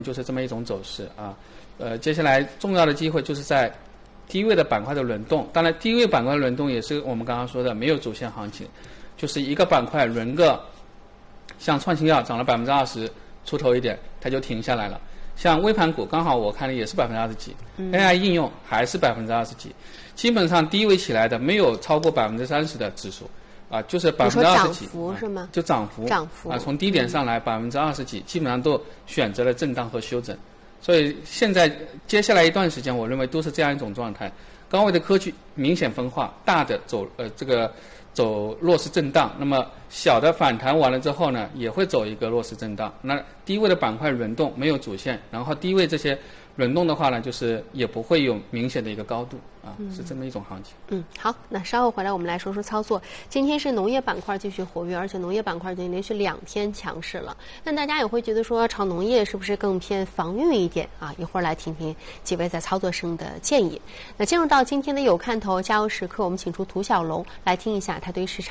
就是这么一种走势啊。接下来重要的机会就是在低位的板块的轮动，当然低位板块的轮动也是我们刚刚说的没有主线行情，就是一个板块轮个，像创新药涨了20%出头一点，它就停下来了。像微盘股刚好我看的也是20%几，AI 应用还是20%几，基本上低位起来的没有超过30%的指数。就是20%几， 是吗？ 就涨幅从低点上来20%几，基本上都选择了震荡和修整。所以现在接下来一段时间，我认为都是这样一种状态。高位的科技明显分化，大的走弱势震荡，那么小的反弹完了之后呢，也会走一个弱势震荡。那低位的板块轮动没有主线，然后低位这些轮动的话呢，就是也不会有明显的一个高度是这么一种行情。 好，那稍后回来我们来说说操作。今天是农业板块继续活跃，而且农业板块已经连续2天强势了。那大家也会觉得说，炒农业是不是更偏防御一点啊？一会儿来听听几位在操作上的建议。那进入到今天的有看头加油时刻，我们请出涂小龙来听一下他对市场